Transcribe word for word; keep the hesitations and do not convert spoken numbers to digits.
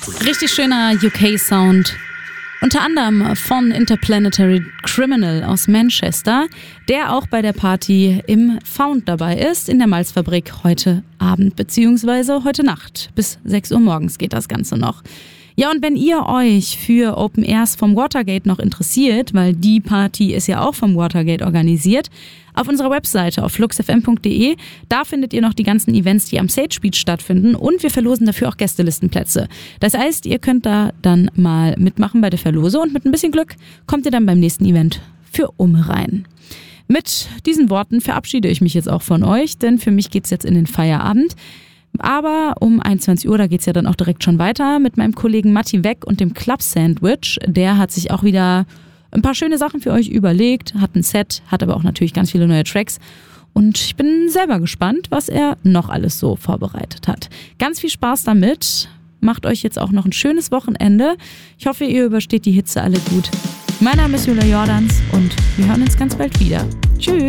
Richtig schöner U K-Sound. Unter anderem von Interplanetary Criminal aus Manchester, der auch bei der Party im Found dabei ist, in der Malzfabrik heute Abend bzw. heute Nacht. Bis sechs Uhr morgens geht das Ganze noch. Ja, und wenn ihr euch für Open Airs vom Watergate noch interessiert, weil die Party ist ja auch vom Watergate organisiert, auf unserer Webseite auf flux f m punkt d e, da findet ihr noch die ganzen Events, die am Sage Beach stattfinden, und wir verlosen dafür auch Gästelistenplätze. Das heißt, ihr könnt da dann mal mitmachen bei der Verlose und mit ein bisschen Glück kommt ihr dann beim nächsten Event für Umme rein. Mit diesen Worten verabschiede ich mich jetzt auch von euch, denn für mich geht's jetzt in den Feierabend. Aber um einundzwanzig Uhr, da geht's ja dann auch direkt schon weiter mit meinem Kollegen Matti Weck und dem Club Sandwich. Der hat sich auch wieder ein paar schöne Sachen für euch überlegt, hat ein Set, hat aber auch natürlich ganz viele neue Tracks. Und ich bin selber gespannt, was er noch alles so vorbereitet hat. Ganz viel Spaß damit. Macht euch jetzt auch noch ein schönes Wochenende. Ich hoffe, ihr übersteht die Hitze alle gut. Mein Name ist Julia Jordans und wir hören uns ganz bald wieder. Tschüss.